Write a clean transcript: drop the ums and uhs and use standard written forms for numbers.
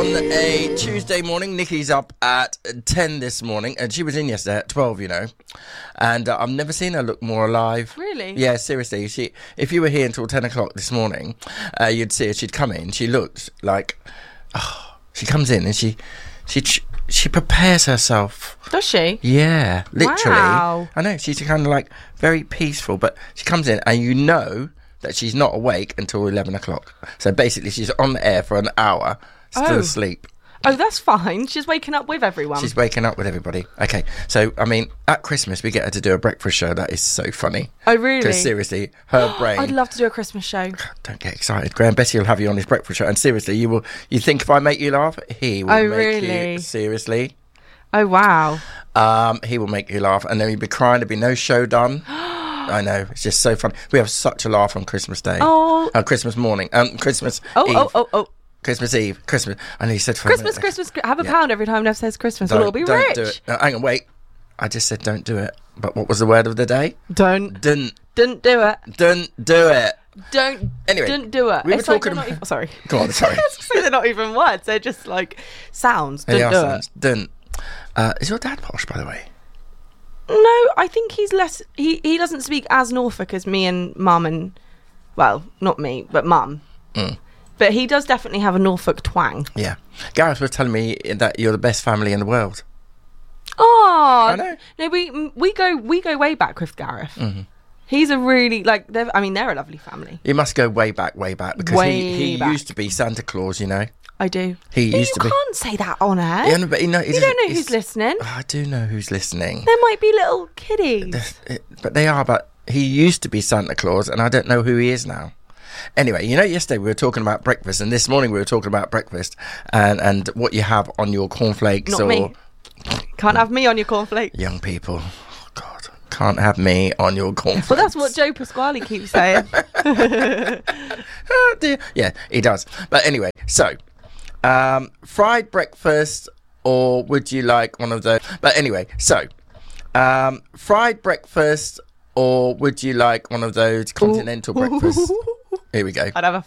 a Tuesday morning. Nikki's up at 10 this morning, and she was in yesterday at 12, you know. And I've never seen her look more alive. Really? Yeah, seriously. If you were here until 10 o'clock this morning, you'd see her. She'd come in. She looked like... she comes in and she prepares herself. Does she? Yeah, literally. Wow. I know. She's kind of like very peaceful, but she comes in and you know that she's not awake until 11 o'clock. So basically she's on the air for an hour, still asleep. Oh, that's fine. She's waking up with everyone. She's waking up with everybody. Okay, so, I mean, at Christmas we get her to do a breakfast show. That is so funny. Oh, really? Because seriously, her brain... I'd love to do a Christmas show. Don't get excited. Graham Betty will have you on his breakfast show. And seriously, you think if I make you laugh, he will make you... Seriously? Oh, wow. He will make you laugh. And then you'll be crying. There'll be no show done. I know. It's just so funny. We have such a laugh on Christmas Day. Oh. Christmas morning. Christmas Eve. Oh. Christmas Eve. Christmas. And he said... Christmas. Have a pound every time Nev says Christmas. We'll all be rich. Do it. No, hang on, wait. I just said don't do it. But what was the word of the day? Don't do it. Don't do it. Anyway, don't do it. We were talking about... Sorry. Go on, sorry. They're not even words. They're just like sounds. Don't do it. Don't. Is your dad posh, by the way? No, I think he's less... He doesn't speak as Norfolk as me and Mum and... Well, not me, but Mum. Mm. But he does definitely have a Norfolk twang. Yeah. Gareth was telling me that you're the best family in the world. Oh, I know. No, we go way back with Gareth. Mm-hmm. He's a really they're a lovely family. You must go way back because he back. used to be Santa Claus, you know. I do. He used to be. You can't say that on air. Yeah, no, but you don't know who's listening. I do know who's listening. There might be little kiddies. But they are. But he used to be Santa Claus, and I don't know who he is now. Anyway, you know, yesterday we were talking about breakfast, and this morning we were talking about breakfast and what you have on your cornflakes. Not me. Can't have me on your cornflakes. Young people. Oh, God. Can't have me on your cornflakes. Well, that's what Joe Pasquale keeps saying. Oh, dear. Yeah, he does. But anyway, so, fried breakfast, or would you like one of those? But anyway, so, fried breakfast, or would you like one of those continental breakfasts? Here we go. I'd have a